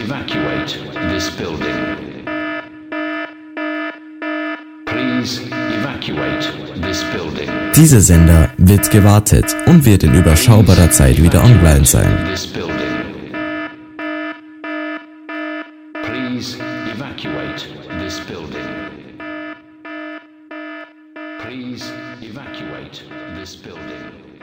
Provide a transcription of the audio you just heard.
evacuate this building. Please evacuate this building. Dieser Sender wird gewartet und wird in überschaubarer Zeit wieder online sein. Please evacuate this building. Please evacuate this building.